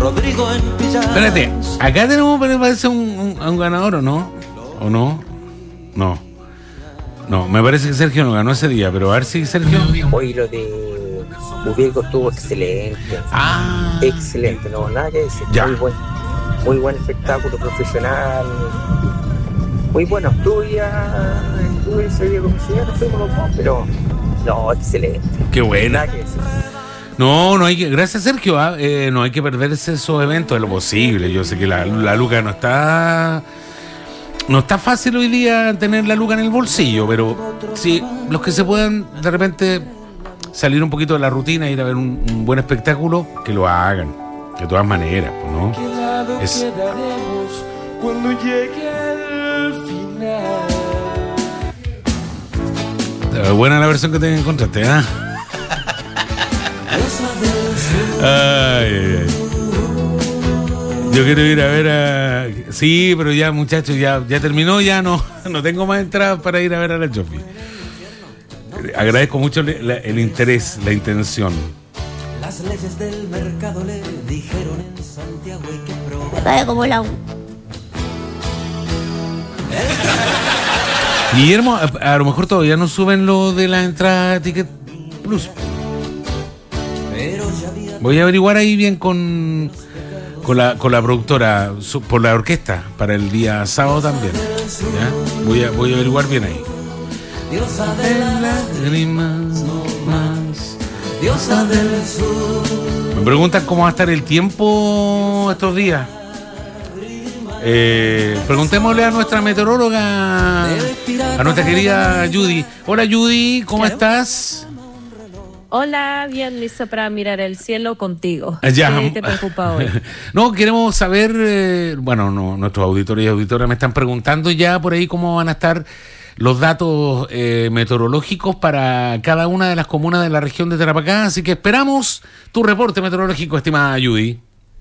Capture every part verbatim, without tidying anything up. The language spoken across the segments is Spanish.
Rodrigo en pijamas. Espérate, acá tenemos, me parece, un, un, un ganador, ¿o no? ¿O no? No. No, me parece que Sergio no ganó ese día, pero a ver si Sergio... Hoy lo de Bubiego estuvo excelente. Ah. Excelente, no, nada que decir. Ya. Muy buen, muy buen espectáculo profesional. Muy bueno, estuve ya, estuve ese día como si ya no fuimos los dos, pero no, excelente. Qué buena. Nada que decir. No, no hay que... Gracias, Sergio. ¿ah? Eh, no hay que perderse esos eventos de lo posible. Yo sé que la, la Luca no está... No está fácil hoy día tener la Luca en el bolsillo, pero sí, los que se puedan de repente salir un poquito de la rutina, ir a ver un, un buen espectáculo, que lo hagan. De todas maneras, pues, ¿no? Es... Cuando llegue al final. Buena la versión que te encontraste, ¿ah? Ay, ay, ay. Yo quiero ir a ver a... Sí, pero ya, muchachos, ya, ya terminó, ya no, no tengo más entradas para ir a ver a la Chofi. Agradezco mucho el, el, el interés, la intención. Las leyes del mercado le dijeron en Santiago hay que probar. Vaya como la... Guillermo, a, a lo mejor todavía no suben lo de la entrada Ticket Plus. Voy a averiguar ahí bien con... Con la, con la productora, su, por la orquesta, para el día sábado también. ¿Ya? Voy a, voy a averiguar bien ahí. Diosa de las lágrimas, no más. Diosa del sur. Me preguntan cómo va a estar el tiempo estos días. Eh, preguntémosle a nuestra meteoróloga, a nuestra querida Judy. Hola Judy, ¿cómo Claro. estás? Hola, bien listo para mirar el cielo contigo. Ya. ¿Qué te preocupa hoy? No, queremos saber, eh, bueno, no, nuestros auditores y auditoras me están preguntando ya por ahí cómo van a estar los datos eh, meteorológicos para cada una de las comunas de la región de Tarapacá, así que esperamos tu reporte meteorológico, estimada Judy.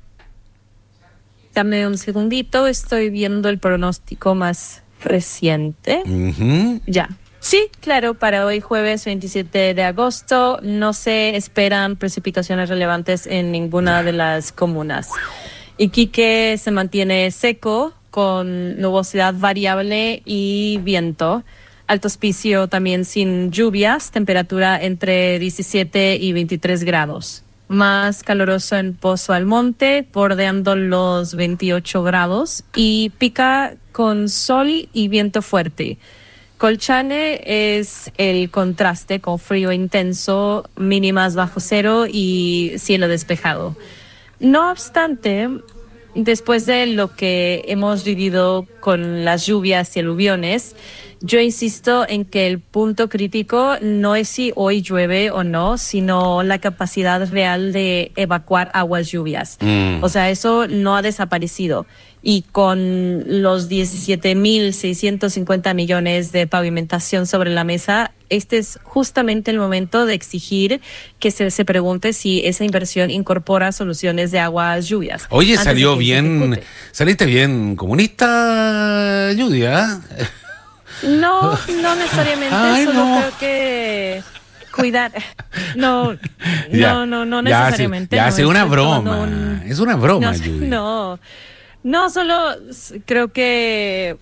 Dame un segundito, estoy viendo el pronóstico más reciente. Uh-huh. Ya. Sí, claro, para hoy jueves veintisiete de agosto no se esperan precipitaciones relevantes en ninguna de las comunas. Iquique se mantiene seco con nubosidad variable y viento. Alto Hospicio también sin lluvias, temperatura entre diecisiete y veintitrés grados. Más caloroso en Pozo Almonte, bordeando los veintiocho grados. Y Pica con sol y viento fuerte. Colchane es el contraste con frío intenso, mínimas bajo cero y cielo despejado. No obstante, después de lo que hemos vivido con las lluvias y aluviones, yo insisto en que el punto crítico no es si hoy llueve o no, sino la capacidad real de evacuar aguas lluvias. Mm. O sea, eso no ha desaparecido. Y con los diecisiete mil seiscientos cincuenta millones de pavimentación sobre la mesa, este es justamente el momento de exigir que se, se pregunte si esa inversión incorpora soluciones de aguas lluvias. Oye, salió bien, saliste bien comunista, Judy, ¿ah? ¿eh? No, no necesariamente, Ay, solo no. creo que cuidar. No, ya, no, no, no ya necesariamente. Ya, no, es una broma, un... es una broma, no, Judy. No, no, solo creo que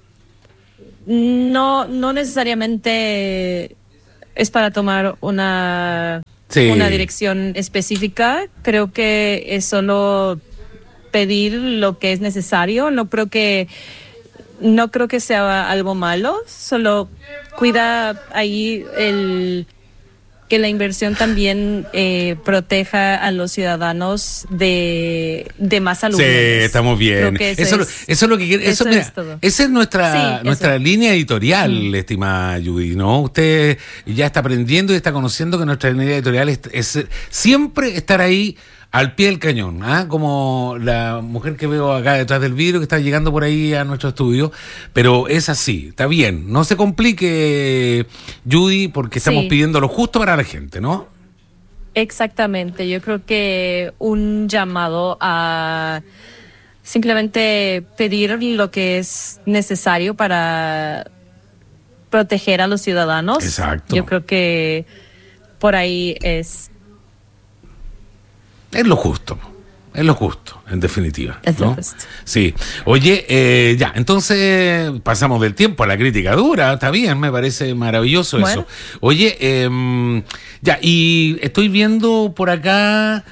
no, no necesariamente es para tomar una, sí. una dirección específica. Creo que es solo pedir lo que es necesario. No creo que No creo que sea algo malo, solo cuida ahí el que la inversión también eh, proteja a los ciudadanos de, de más alumnos. Sí, estamos bien. Eso, es, eso es lo que quiere. Eso, eso mira, es todo. Esa es nuestra, sí, nuestra línea editorial, mm. estimada Judy, ¿no? Usted ya está aprendiendo y está conociendo que nuestra línea editorial es, es siempre estar ahí al pie del cañón, ¿ah? Como la mujer que veo acá detrás del vidrio que está llegando por ahí a nuestro estudio, pero es así, está bien, no se complique, Judy, porque estamos sí. pidiendo lo justo para la gente, ¿no? Exactamente, yo creo que un llamado a simplemente pedir lo que es necesario para proteger a los ciudadanos. Exacto. Yo creo que por ahí es... Es lo justo. Es lo justo, en definitiva. Es ¿no? lo justo. Sí. Oye, eh, ya, entonces pasamos del tiempo a la crítica dura. Está bien, me parece maravilloso bueno. eso. Oye, eh, ya, y estoy viendo por acá,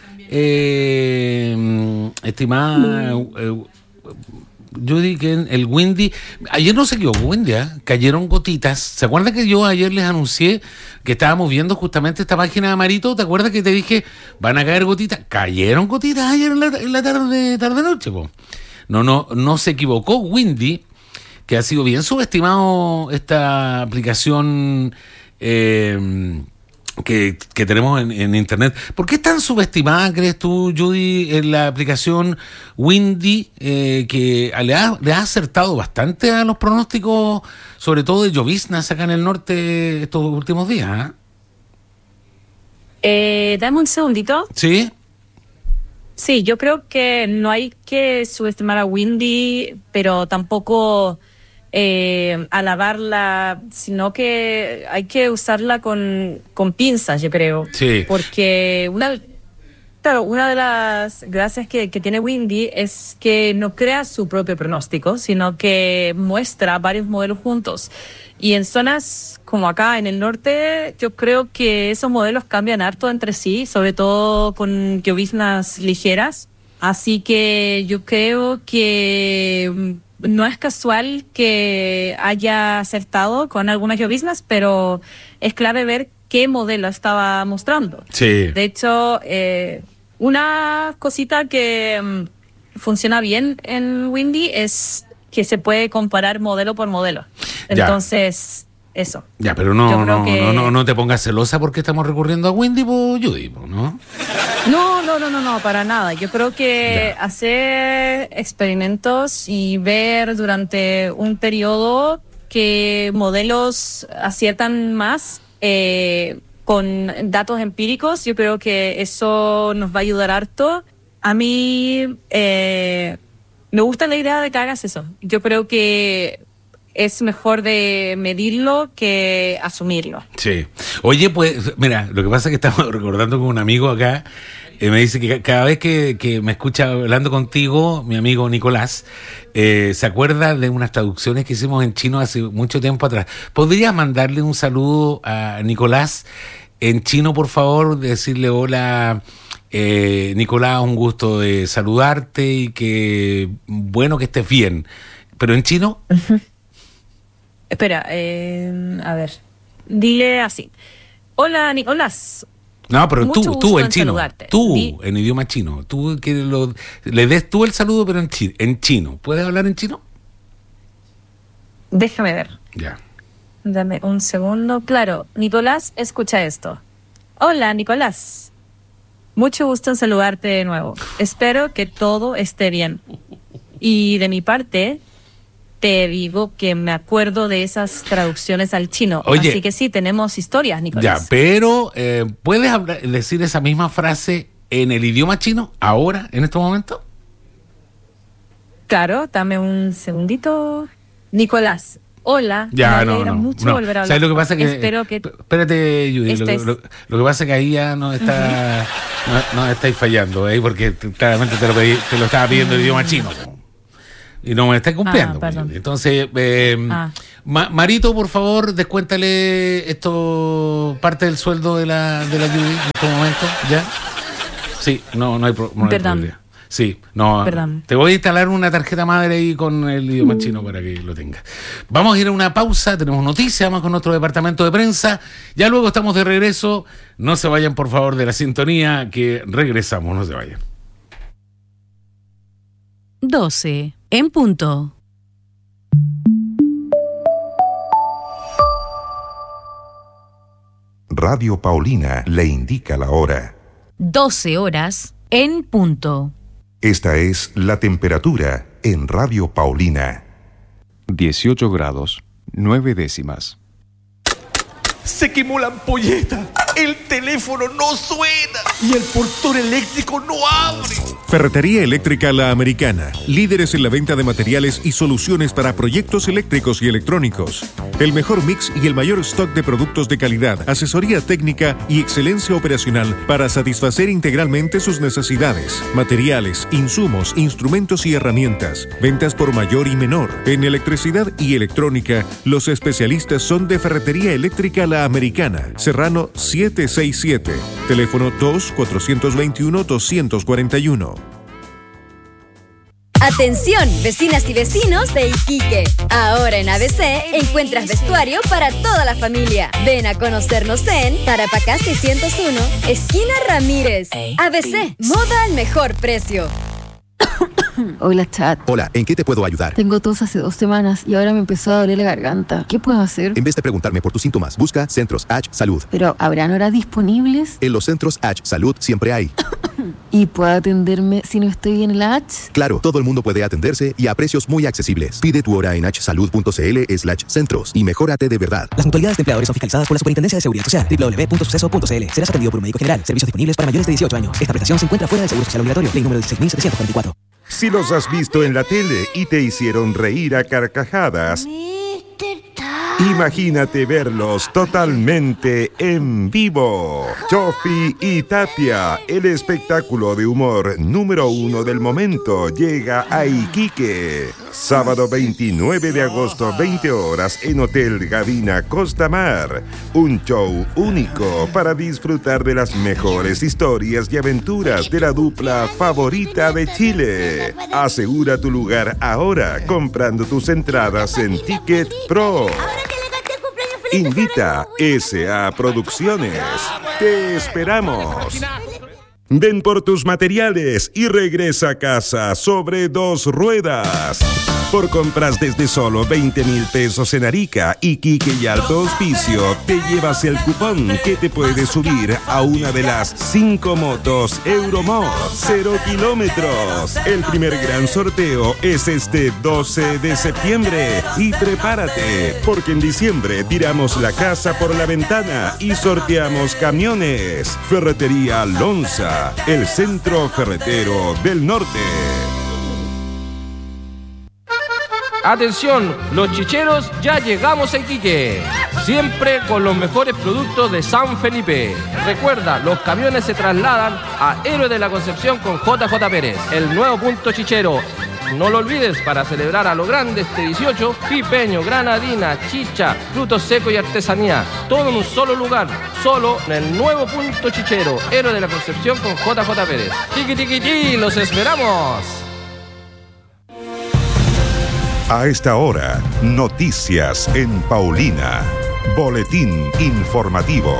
eh, estimada eh, Judy, que el Windy, ayer no se equivocó Windy, ¿eh? Cayeron gotitas. ¿Se acuerdan que yo ayer les anuncié que estábamos viendo justamente esta página de Marito? ¿Te acuerdas que te dije, van a caer gotitas? Cayeron gotitas ayer en la, en la tarde, tarde noche, po. No, no, no se equivocó Windy, que ha sido bien subestimado esta aplicación eh, que, que tenemos en, en internet. ¿Por qué es tan subestimada, crees tú, Judy, en la aplicación Windy, eh, que le ha, le ha acertado bastante a los pronósticos, sobre todo de lloviznas acá en el norte estos últimos días? ¿eh? Eh, dame un segundito. Sí. Sí, yo creo que no hay que subestimar a Windy, pero tampoco eh, alabarla, sino que hay que usarla con, con pinzas, yo creo. Sí. Porque una, claro, una de las gracias que, que tiene Windy es que no crea su propio pronóstico, sino que muestra varios modelos juntos. Y en zonas como acá en el norte, yo creo que esos modelos cambian harto entre sí, sobre todo con lloviznas ligeras. Así que yo creo que no es casual que haya acertado con algunas lloviznas, pero es clave ver qué modelo estaba mostrando. Sí. De hecho, eh, una cosita que um, funciona bien en Windy es que se puede comparar modelo por modelo. Entonces, ya. Eso. Ya, pero no, no, que... no, no, no te pongas celosa porque estamos recurriendo a Windy por Judy, ¿no? No, no, no, no, no, para nada. Yo creo que ya. hacer experimentos y ver durante un periodo qué modelos aciertan más eh, con datos empíricos, yo creo que eso nos va a ayudar harto. A mí eh, me gusta la idea de que hagas eso. Yo creo que es mejor de medirlo que asumirlo. Sí. Oye, pues, mira, lo que pasa es que estamos recordando con un amigo acá, eh, me dice que cada vez que, que me escucha hablando contigo, mi amigo Nicolás, eh, se acuerda de unas traducciones que hicimos en chino hace mucho tiempo atrás. ¿Podrías mandarle un saludo a Nicolás en chino, por favor? Decirle hola, eh, Nicolás, un gusto de saludarte y que bueno que estés bien. ¿Pero en chino? Uh-huh. Espera, eh, a ver. Dile así. Hola, Nicolás. No, pero Mucho tú, tú en, en chino. Saludarte. Tú, Di... en idioma chino. Tú que lo, le des tú el saludo, pero en, chi, en chino. ¿Puedes hablar en chino? Déjame ver. Ya. Dame un segundo. Claro, Nicolás, escucha esto. Hola, Nicolás. Mucho gusto en saludarte de nuevo. Espero que todo esté bien. Y de mi parte, te digo que me acuerdo de esas traducciones al chino. Oye, así que sí, tenemos historias, Nicolás. Ya, pero eh, ¿puedes hablar, decir esa misma frase en el idioma chino ahora, en este momento? Claro, dame un segundito. Nicolás, hola. Ya, me no, alegra no, mucho no. volver a hablar. ¿Sabes lo que pasa? Que, Espero que... Espérate, Judy. Lo, es... lo, lo que pasa es que ahí ya no está, uh-huh. no, no estáis fallando, ¿eh? Porque claramente te lo, pedí, te lo estaba pidiendo el idioma chino. Y no me está cumpliendo. Ah, entonces, eh, ah. Ma- Marito, por favor, descuéntale esto, parte del sueldo de la, de la Judy en este momento, ¿ya? Sí, no, no hay, pro- no hay problema. Sí, no, Perdón. Te voy a instalar una tarjeta madre ahí con el idioma chino para que lo tengas. Vamos a ir a una pausa, tenemos noticias, vamos con nuestro departamento de prensa, ya luego estamos de regreso. No se vayan, por favor, de la sintonía, que regresamos, no se vayan. doce en punto. Radio Paulina le indica la hora. doce horas en punto. Esta es la temperatura en Radio Paulina. dieciocho grados, nueve décimas. Se quemó la ampolleta. El teléfono no suena y el portón eléctrico no abre. Ferretería Eléctrica La Americana. Líderes en la venta de materiales y soluciones para proyectos eléctricos y electrónicos. El mejor mix y el mayor stock de productos de calidad, asesoría técnica y excelencia operacional para satisfacer integralmente sus necesidades. Materiales, insumos, instrumentos y herramientas. Ventas por mayor y menor. En electricidad y electrónica, los especialistas son de Ferretería Eléctrica La Americana. Serrano siete seis siete. Teléfono dos cuatro dos uno dos cuatro uno. Atención, vecinas y vecinos de Iquique. Ahora en A B C encuentras vestuario para toda la familia. Ven a conocernos en Tarapacá seiscientos uno, esquina Ramírez. A B C, moda al mejor precio. Hola, chat. Hola, ¿en qué te puedo ayudar? Tengo tos hace dos semanas y ahora me empezó a doler la garganta. ¿Qué puedo hacer? En vez de preguntarme por tus síntomas, busca Centros H Salud. ¿Pero habrán horas disponibles? En los Centros H Salud siempre hay. ¿Y puedo atenderme si no estoy bien en la H? Claro, todo el mundo puede atenderse y a precios muy accesibles. Pide tu hora en hsalud.cl slash centros y mejórate de verdad. Las mutualidades de empleadores son fiscalizadas por la Superintendencia de Seguridad Social. doble u doble u doble u punto suceso punto c l. Serás atendido por un médico general. Servicios disponibles para mayores de dieciocho años. Esta prestación se encuentra fuera del seguro social obligatorio. Ley número dieciséis mil setecientos cuarenta y cuatro. Si los has visto en la tele y te hicieron reír a carcajadas, imagínate verlos totalmente en vivo. Chofi y Tapia, el espectáculo de humor número uno del momento, llega a Iquique. Sábado veintinueve de agosto, veinte horas, en Hotel Gavina Costa Mar. Un show único para disfrutar de las mejores historias y aventuras de la dupla favorita de Chile. Asegura tu lugar ahora comprando tus entradas en Ticket Pro. Invita S A Producciones. Te esperamos. Ven por tus materiales y regresa a casa sobre dos ruedas. Por compras desde solo veinte mil pesos en Arica, Iquique y Alto Hospicio, te llevas el cupón que te puede subir a una de las cinco motos Euromod cero kilómetros. El primer gran sorteo es este doce de septiembre. Y prepárate, porque en diciembre tiramos la casa por la ventana y sorteamos camiones. Ferretería Lonza, el centro ferretero del norte. Atención, los chicheros, ya llegamos a Iquique. Siempre con los mejores productos de San Felipe. Recuerda, los camiones se trasladan a Héroe de la Concepción con J J Pérez, el nuevo punto chichero. No lo olvides, para celebrar a lo grande este dieciocho, pipeño, granadina, chicha, frutos secos y artesanía. Todo en un solo lugar, solo en el nuevo punto chichero, Héroe de la Concepción con J J Pérez. Tiqui tiqui tiqui, los esperamos. A esta hora, noticias en Paulina. Boletín informativo.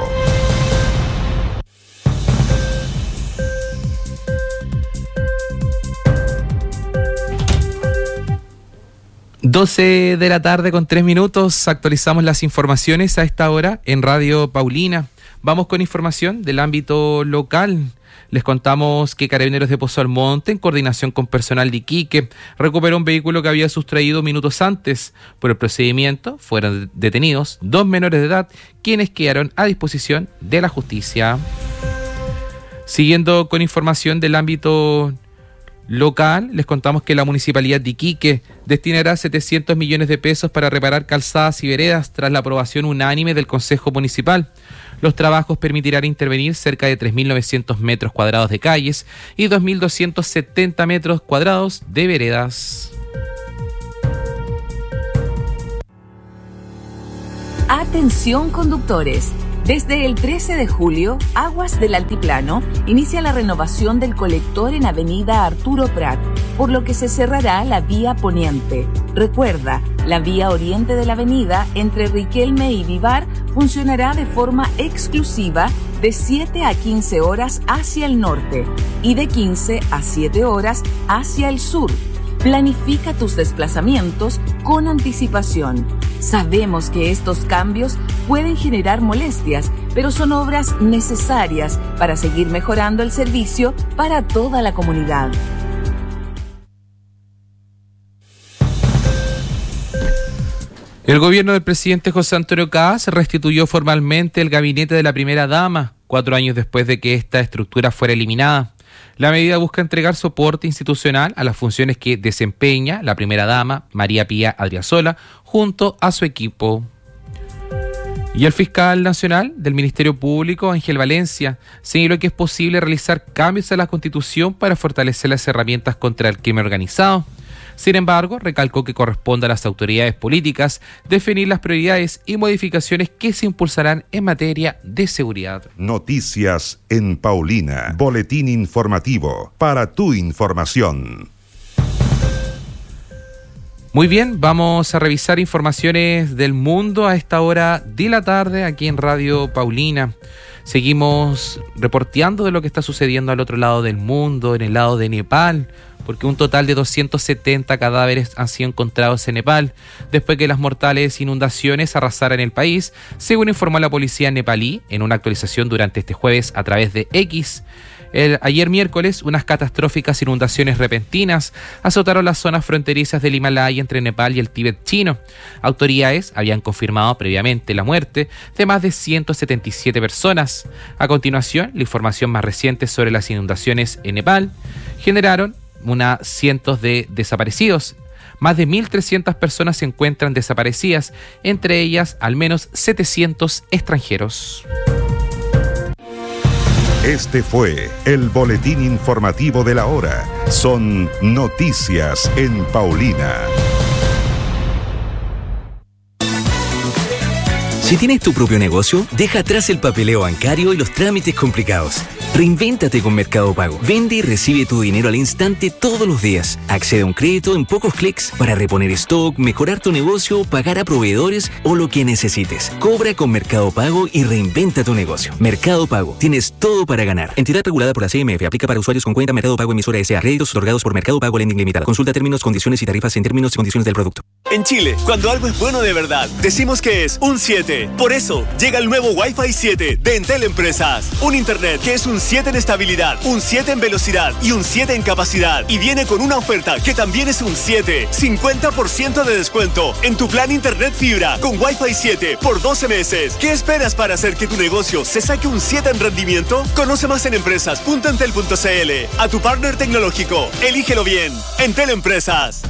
doce de la tarde con tres minutos, actualizamos las informaciones a esta hora en Radio Paulina. Vamos con información del ámbito local. Les contamos que Carabineros de Pozo Almonte, en coordinación con personal de Iquique, recuperó un vehículo que había sustraído minutos antes. Por el procedimiento fueron detenidos dos menores de edad, quienes quedaron a disposición de la justicia. Siguiendo con información del ámbito local, les contamos que la Municipalidad de Iquique destinará setecientos millones de pesos para reparar calzadas y veredas tras la aprobación unánime del Consejo Municipal. Los trabajos permitirán intervenir cerca de tres mil novecientos metros cuadrados de calles y dos mil doscientos setenta metros cuadrados de veredas. Atención conductores. Desde el trece de julio, Aguas del Altiplano inicia la renovación del colector en Avenida Arturo Prat, por lo que se cerrará la vía poniente. Recuerda, la vía oriente de la avenida entre Riquelme y Vivar funcionará de forma exclusiva de siete a quince horas hacia el norte y de quince a siete horas hacia el sur. Planifica tus desplazamientos con anticipación. Sabemos que estos cambios pueden generar molestias, pero son obras necesarias para seguir mejorando el servicio para toda la comunidad. El gobierno del presidente José Antonio Kast restituyó formalmente el gabinete de la primera dama, cuatro años después de que esta estructura fuera eliminada. La medida busca entregar soporte institucional a las funciones que desempeña la primera dama, María Pía Adriasola, junto a su equipo. Y el fiscal nacional del Ministerio Público, Ángel Valencia, señaló que es posible realizar cambios a la Constitución para fortalecer las herramientas contra el crimen organizado. Sin embargo, recalcó que corresponde a las autoridades políticas definir las prioridades y modificaciones que se impulsarán en materia de seguridad. Noticias en Paulina. Boletín informativo para tu información. Muy bien, vamos a revisar informaciones del mundo a esta hora de la tarde aquí en Radio Paulina. Seguimos reporteando de lo que está sucediendo al otro lado del mundo, en el lado de Nepal, porque un total de doscientos setenta cadáveres han sido encontrados en Nepal, después que las mortales inundaciones arrasaran el país, según informó la policía nepalí en una actualización durante este jueves a través de X. El, ayer miércoles, unas catastróficas inundaciones repentinas azotaron las zonas fronterizas del Himalaya entre Nepal y el Tíbet chino. Autoridades habían confirmado previamente la muerte de más de ciento setenta y siete personas. A continuación, la información más reciente sobre las inundaciones en Nepal generaron unas cientos de desaparecidos. Más de mil trescientas personas se encuentran desaparecidas, entre ellas al menos setecientos extranjeros. Este fue el boletín informativo de la hora. Son noticias en Paulina. Si tienes tu propio negocio, deja atrás el papeleo bancario y los trámites complicados. Reinvéntate con Mercado Pago. Vende y recibe tu dinero al instante todos los días. Accede a un crédito en pocos clics para reponer stock, mejorar tu negocio, pagar a proveedores o lo que necesites. Cobra con Mercado Pago y reinventa tu negocio. Mercado Pago. Tienes todo para ganar. Entidad regulada por la C M F. Aplica para usuarios con cuenta Mercado Pago emisora S A. Créditos otorgados por Mercado Pago Lending Limitada. Consulta términos, condiciones y tarifas en términos y condiciones del producto. En Chile, cuando algo es bueno de verdad, decimos que es un siete. Por eso, llega el nuevo Wi-Fi siete de Entel Empresas. Un internet que es un siete en estabilidad, un siete en velocidad y un siete en capacidad. Y viene con una oferta que también es un siete. cincuenta por ciento de descuento en tu plan internet fibra con Wi-Fi siete por doce meses. ¿Qué esperas para hacer que tu negocio se saque un siete en rendimiento? Conoce más en empresas punto entel punto c l. A tu partner tecnológico, elígelo bien. Entel Empresas.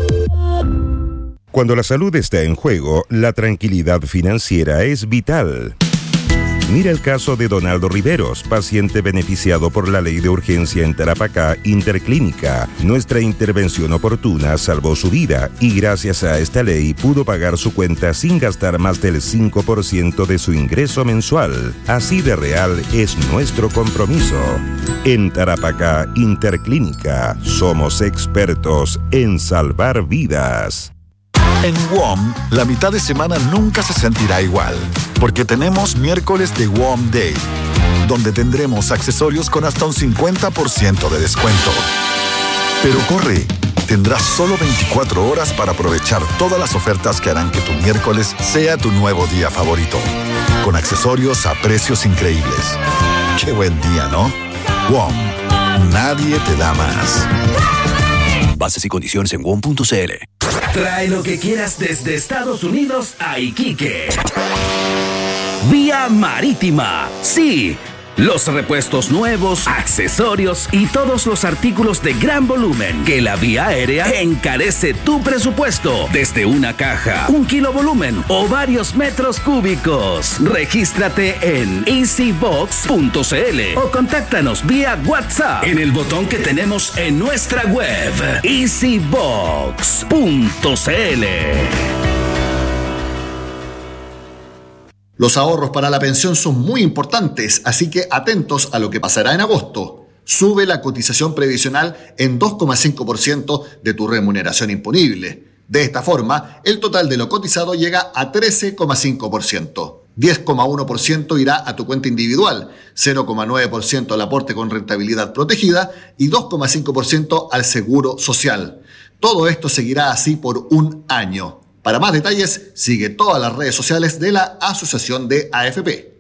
Cuando la salud está en juego, la tranquilidad financiera es vital. Mira el caso de Donaldo Riveros, paciente beneficiado por la ley de urgencia en Tarapacá Interclínica. Nuestra intervención oportuna salvó su vida y gracias a esta ley pudo pagar su cuenta sin gastar más del cinco por ciento de su ingreso mensual. Así de real es nuestro compromiso. En Tarapacá Interclínica somos expertos en salvar vidas. En W O M, la mitad de semana nunca se sentirá igual, porque tenemos miércoles de W O M Day, donde tendremos accesorios con hasta un cincuenta por ciento de descuento. Pero corre, tendrás solo veinticuatro horas para aprovechar todas las ofertas que harán que tu miércoles sea tu nuevo día favorito, con accesorios a precios increíbles. ¡Qué buen día!, ¿no? W O M, nadie te da más. Bases y condiciones en W O M punto c l. Trae lo que quieras desde Estados Unidos a Iquique. Vía Marítima. Sí. Los repuestos nuevos, accesorios y todos los artículos de gran volumen que la vía aérea encarece tu presupuesto desde una caja, un kilo volumen o varios metros cúbicos. Regístrate en easy box punto c l o contáctanos vía WhatsApp en el botón que tenemos en nuestra web easy box punto c l. Los ahorros para la pensión son muy importantes, así que atentos a lo que pasará en agosto. Sube la cotización previsional en dos coma cinco por ciento de tu remuneración imponible. De esta forma, el total de lo cotizado llega a trece coma cinco por ciento. diez coma uno por ciento irá a tu cuenta individual, cero coma nueve por ciento al aporte con rentabilidad protegida y dos coma cinco por ciento al seguro social. Todo esto seguirá así por un año. Para más detalles, sigue todas las redes sociales de la Asociación de A F P.